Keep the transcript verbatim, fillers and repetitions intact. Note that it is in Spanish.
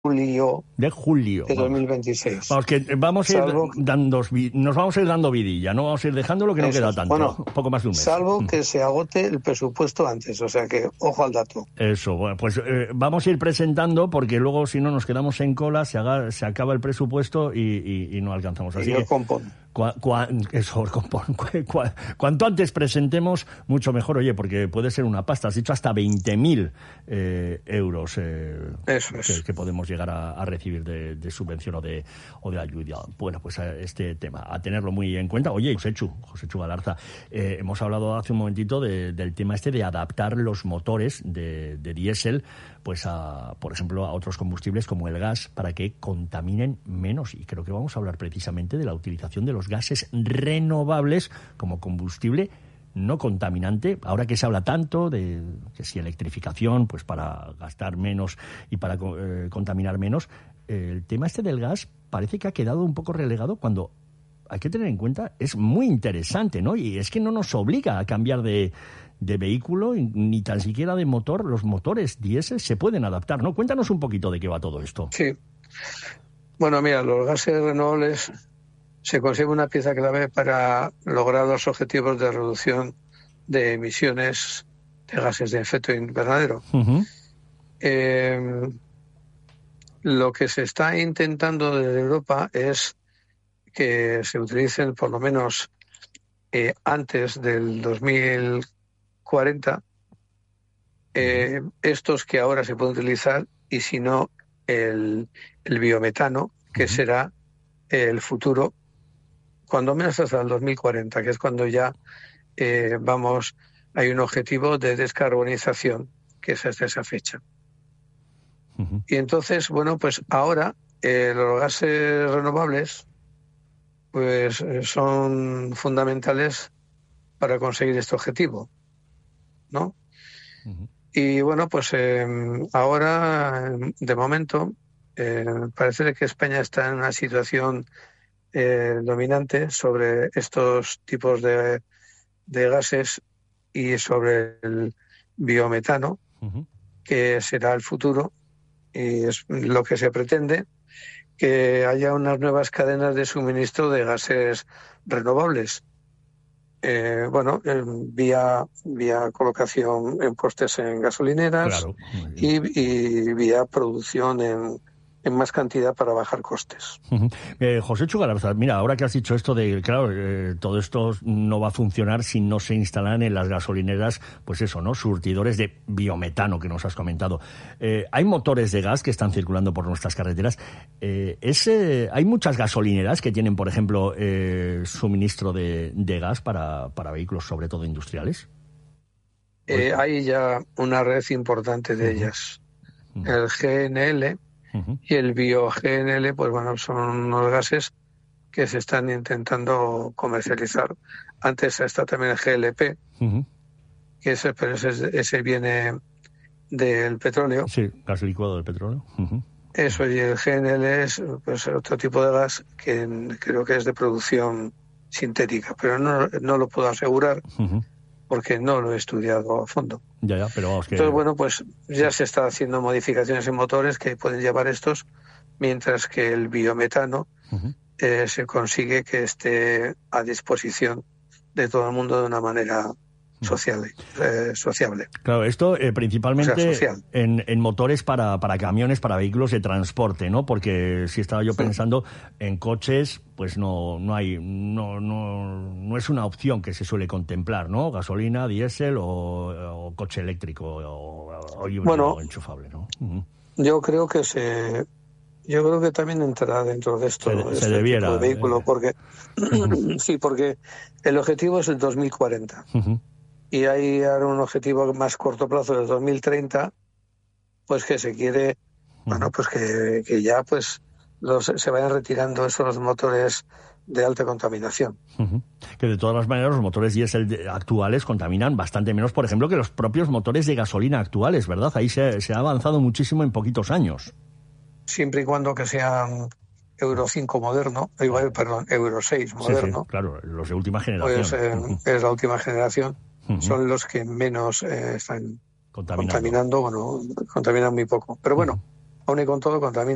julio de julio de dos mil veintiséis. Vamos, que vamos a ir salvo, dando, nos vamos a ir dando vidilla, no vamos a ir dejando lo que no queda tanto, bueno, un poco más de un mes. Salvo que se agote el presupuesto antes, o sea que ojo al dato. Eso, bueno, pues eh, vamos a ir presentando porque luego si no nos quedamos en cola, se, haga, se acaba el presupuesto y, y, y no alcanzamos. Así y que, el compón. Cua, cua, eso, compón, cua, cuanto antes presentemos, mucho mejor, oye, porque puede ser una pasta. Has dicho hasta veinte mil eh, euros eh, eso es. que, que podemos llegar a, a recibir de, de subvención o de, o de ayuda. Bueno, pues este tema, a tenerlo muy en cuenta. Oye, Josechu, Josechu Galarza, eh, hemos hablado hace un momentito de, del tema este de adaptar los motores de, de diésel, pues a, por ejemplo, a otros combustibles como el gas, para que contaminen menos. Y creo que vamos a hablar precisamente de la utilización de los gases renovables como combustible no contaminante. Ahora que se habla tanto de que si electrificación, pues para gastar menos y para eh, contaminar menos, eh, el tema este del gas parece que ha quedado un poco relegado cuando hay que tener en cuenta, es muy interesante, ¿no? Y es que no nos obliga a cambiar de, de vehículo, ni tan siquiera de motor. Los motores diésel se pueden adaptar, ¿no? Cuéntanos un poquito de qué va todo esto. Sí. Bueno, mira, los gases renovables se consigue una pieza clave para lograr los objetivos de reducción de emisiones de gases de efecto invernadero. Uh-huh. Eh, lo que se está intentando desde Europa es que se utilicen por lo menos eh, antes del dos mil cuarenta eh, estos que ahora se pueden utilizar, y si no el, el biometano, que uh-huh. será el futuro, cuando menos hasta el dos mil cuarenta, que es cuando ya eh, vamos, hay un objetivo de descarbonización, que es hasta esa fecha. Uh-huh. Y entonces, bueno, pues ahora eh, los gases renovables pues son fundamentales para conseguir este objetivo, ¿no? Uh-huh. Y bueno, pues eh, ahora, de momento, eh, parece que España está en una situación eh, dominante sobre estos tipos de, de gases y sobre el biometano, uh-huh. que será el futuro, y es lo que se pretende, que haya unas nuevas cadenas de suministro de gases renovables. Eh, bueno, eh, vía vía colocación en postes en gasolineras, claro, y, y vía producción en, en más cantidad para bajar costes. Uh-huh. Eh, Josechu Galarza, mira, ahora que has dicho esto de, claro, eh, todo esto no va a funcionar si no se instalan en las gasolineras, pues eso, ¿no? Surtidores de biometano que nos has comentado. Eh, hay motores de gas que están circulando por nuestras carreteras. Eh, es, eh, hay muchas gasolineras que tienen, por ejemplo, eh, suministro de, de gas para, para vehículos, sobre todo industriales. Eh, hay ya una red importante de uh-huh. ellas. Uh-huh. El G N L Uh-huh. y el bio-G N L, pues bueno, son unos gases que se están intentando comercializar. Antes está también el G L P, uh-huh. que ese, pero ese, ese viene del petróleo. Sí, gas licuado del petróleo. Uh-huh. Eso, y el G N L es pues otro tipo de gas que creo que es de producción sintética, pero no, no lo puedo asegurar. Uh-huh. Porque no lo he estudiado a fondo. Ya, ya, pero vamos que... Entonces, bueno, pues ya se está haciendo modificaciones en motores que pueden llevar estos, mientras que el biometano uh-huh. eh, se consigue que esté a disposición de todo el mundo de una manera sociable. Eh, sociable. Claro, esto eh, principalmente o sea, en, en motores para, para camiones, para vehículos de transporte, ¿no? Porque si estaba yo pensando en coches, pues no no hay no no no es una opción que se suele contemplar, ¿no? Gasolina, diésel o, o coche eléctrico o, o híbrido bueno, enchufable, ¿no? Uh-huh. Yo creo que se yo creo que también entrará dentro de esto se, este se debiera, tipo de vehículo, eh. porque uh-huh. sí, porque el objetivo es el dos mil cuarenta. Uh-huh. Y hay ahora un objetivo más corto plazo del dos mil treinta, pues que se quiere, uh-huh. bueno, pues que, que ya pues los, se vayan retirando esos motores de alta contaminación. Uh-huh. Que de todas las maneras los motores diésel actuales contaminan bastante menos, por ejemplo, que los propios motores de gasolina actuales, ¿verdad? Ahí se, se ha avanzado muchísimo en poquitos años. Siempre y cuando que sean Euro cinco moderno, igual, perdón, Euro seis moderno. Sí, sí, claro, los de última generación. Pues eh, uh-huh. es la última generación. Uh-huh. Son los que menos eh, están contaminando. contaminando, bueno, contaminan muy poco. Pero bueno, uh-huh. aún y con todo contaminan.